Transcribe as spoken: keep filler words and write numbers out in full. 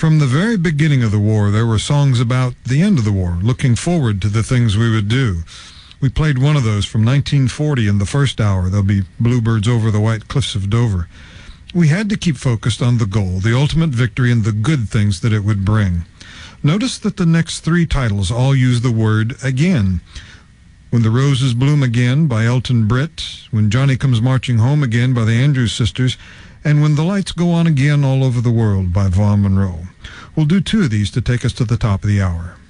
From the very beginning of the war, there were songs about the end of the war, looking forward to the things we would do. We played one of those from nineteen forty in the first hour. There'll be Bluebirds Over the White Cliffs of Dover. We had to keep focused on the goal, the ultimate victory, and the good things that it would bring. Notice that the next three titles all use the word again. When the Roses Bloom Again by Elton Britt, When Johnny Comes Marching Home Again by the Andrews Sisters, and When the Lights Go On Again All Over the World by Vaughn Monroe. We'll do two of these to take us to the top of the hour.